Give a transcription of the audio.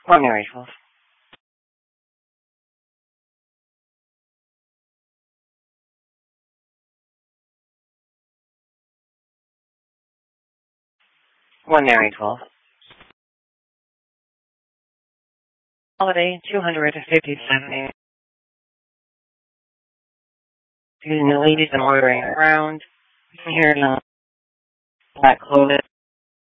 One area 12. One area 12. Holiday 257. Excuse me, ladies, I'm ordering around. Here in black clothing.